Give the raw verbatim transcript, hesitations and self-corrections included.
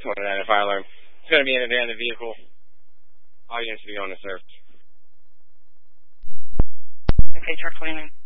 twenty-nine fire alarm. It's going to be in an abandoned vehicle. All units to be on the surf. Okay, truck twenty-nine.